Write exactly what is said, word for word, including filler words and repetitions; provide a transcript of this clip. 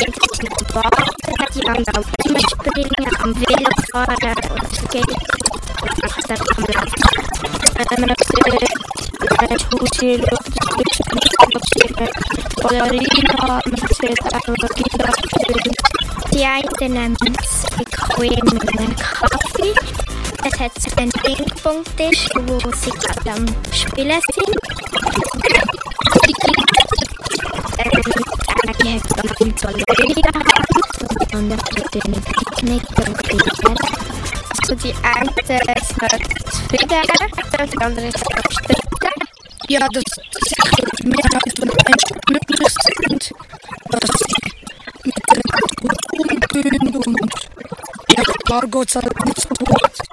mit Warten, die anderen springen, am Velo fahren und Skate und dann am Laufen. Man sieht Huschi, Luftspringen, Ballerina, man sieht auch Kinder spielen. Die einen nehmen es bequem mit einem Kaffee. Es hat so einen Ping-Pong-Tisch, wo sie gerade am Spielen sind. Einer die hat dann viel zu Leute daheim, und der hat einen Picknick und Kinder. Also die eine sind zufrieden, die andere ist abstritten. Ja, das, das ist die Mehrheit von den Menschen glücklich sind, dass sie mit der Natur umgehen und ja, klar geht es halt nicht so gut.